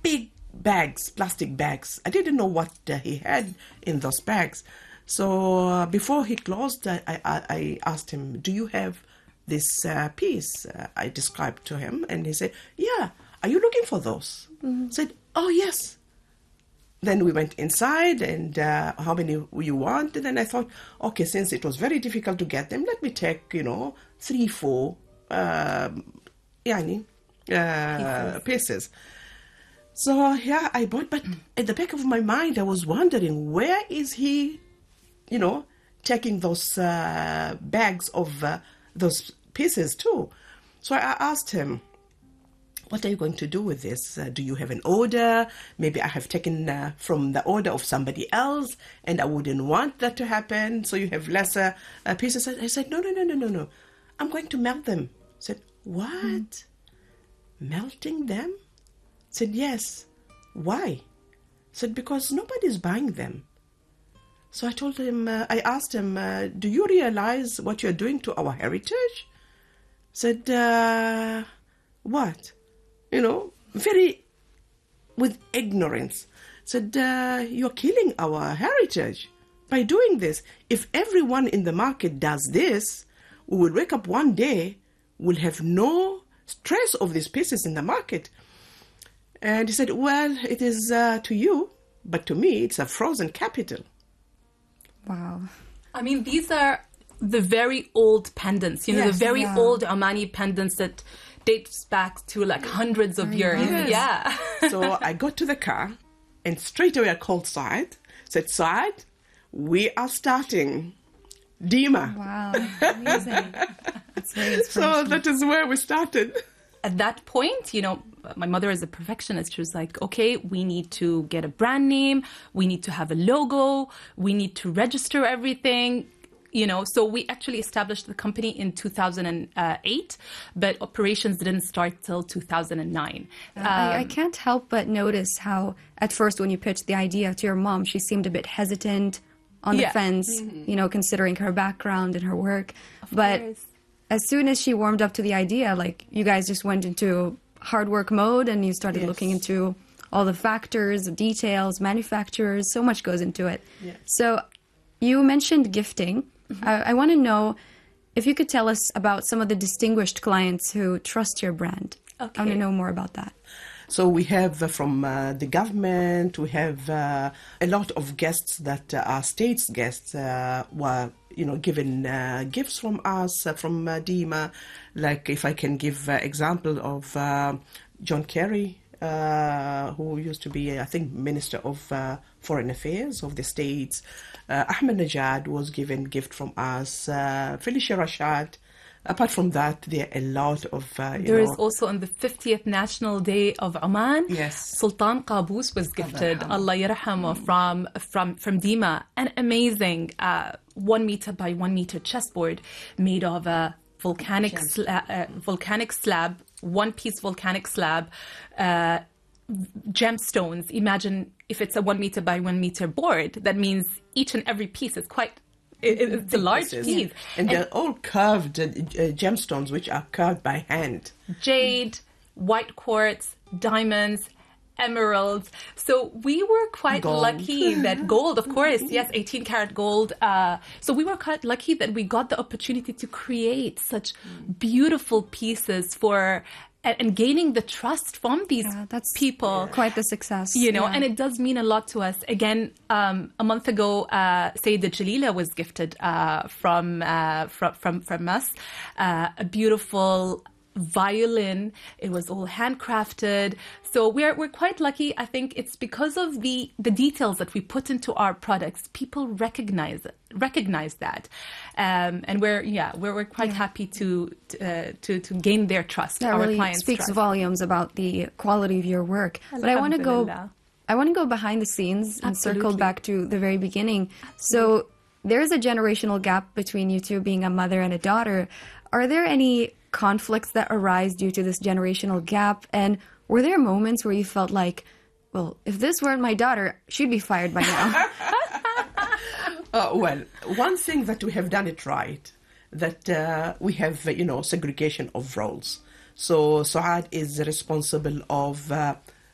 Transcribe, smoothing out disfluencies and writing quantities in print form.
big bags, plastic bags. I didn't know what he had in those bags. So before he closed, I asked him, do you have this piece? I described to him, and he said, yeah, are you looking for those? I said, oh, yes. Then we went inside, and how many you want? And then I thought, okay, since it was very difficult to get them, let me take, 3, 4 pieces. So, yeah, I bought, but at the back of my mind, I was wondering, where is he, taking those bags of those pieces too? So I asked him, what are you going to do with this? Do you have an order? Maybe I have taken from the order of somebody else, and I wouldn't want that to happen, so you have lesser pieces. I said, no. I'm going to melt them. I said, what? Melting them? I said, yes. Why? I said, because nobody's buying them. So I told him, I asked him, do you realize what you're doing to our heritage? I said, what? Very with ignorance. Said, you're killing our heritage by doing this. If everyone in the market does this, we will wake up one day, we'll have no stress of these pieces in the market. And he said, well, it is to you, but to me, it's a frozen capital. Wow. I mean, these are the very old pendants, the very old Omani pendants that dates back to like hundreds of years. Yes. Yeah. So I got to the car, and straight away I called Saad. Said, Saad, we are starting Dima. Wow, amazing. That's very inspirational. So that is where we started. At that point, my mother is a perfectionist. She was like, okay, we need to get a brand name. We need to have a logo. We need to register everything. So we actually established the company in 2008, but operations didn't start till 2009. I can't help but notice how, at first, when you pitched the idea to your mom, she seemed a bit hesitant, on the fence, considering her background and her work. But as soon as she warmed up to the idea, like, you guys just went into hard work mode, and you started looking into all the factors, details, manufacturers. So much goes into it. Yes. So you mentioned gifting. I want to know if you could tell us about some of the distinguished clients who trust your brand. Okay. I want to know more about that. So we have from the government, we have a lot of guests that are states guests were, given gifts from us, from Dima. Like, if I can give example of John Kerry, who used to be, I think, Minister of Foreign Affairs of the States. Ahmadinejad was given gift from us. Felicia Rashad. Apart from that, there are a lot of, There is also on the 50th National Day of Oman, Sultan Qaboos was gifted, Allah yarhamu, from Dima. An amazing 1 meter by 1 meter chessboard made of a volcanic slab, one-piece volcanic slab, gemstones. Imagine if it's a 1 meter by 1 meter board, that means each and every piece is it's a large piece. And they're all curved gemstones, which are carved by hand. Jade, white quartz, diamonds, emeralds. So we were quite lucky that gold, of course, 18 karat gold. So we were quite lucky that we got the opportunity to create such beautiful pieces and gaining the trust from these people. Quite the success. And it does mean a lot to us. Again, a month ago, Sayyidah Jalila was gifted from us a beautiful violin. It was all handcrafted. So we're quite lucky. I think it's because of the details that we put into our products. People recognize that, and we're quite happy to gain their trust. That our really clients' speaks trust. volumes about the quality of your work. But I want to go behind the scenes and circle back to the very beginning. So there is a generational gap between you two, being a mother and a daughter. Are there any conflicts that arise due to this generational gap? And were there moments where you felt like, well, if this weren't my daughter, she'd be fired by now? Well, one thing that we have done it right, that we have, segregation of roles. So Saad is responsible of